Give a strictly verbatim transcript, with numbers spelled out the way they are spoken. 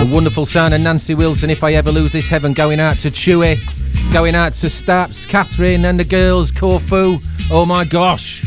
wonderful sound of Nancy Wilson, If I Ever Lose This Heaven, going out to Chewy, going out to Staps, Catherine and the girls, Corfu. Oh my gosh.